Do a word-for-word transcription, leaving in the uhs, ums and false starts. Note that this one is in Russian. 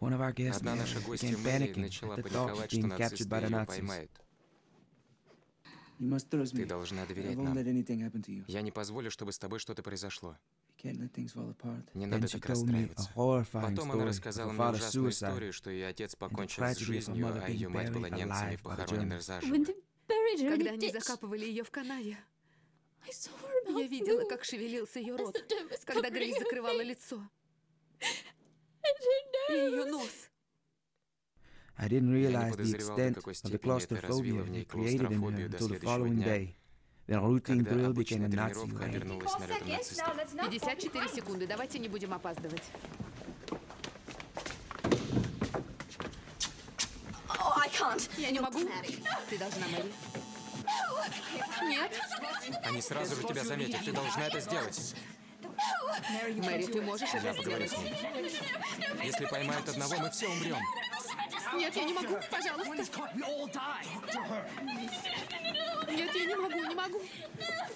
Одна наша гостья Мэри начала паниковать, что нацисты ее поймают. Ты должна доверять нам. Я не позволю, чтобы с тобой что-то произошло. Не надо так расстраиваться. Потом она рассказала мне ужасную историю, что ее отец покончил с жизнью, а ее мать была немцами похоронена заживо. Когда они закапывали ее в канаве, я видела, как шевелился ее рот, когда Грейс закрывала лицо. И ее нос. Я не подозревал, до какой степени это развило в ней клаустрофобию до следующего дня, когда обычная тренировка обернулась налетом нацистов. пятьдесят четыре секунды. Давайте не будем опаздывать. Я не могу. Ты должна, Мэри. Нет. Они сразу же тебя заметят. Ты должна это сделать. Мэри, ты можешь это Я поговорю сделать. с ней. Если поймают одного, мы все умрем. Нет, я не могу. Пожалуйста. Нет, я не могу, не могу.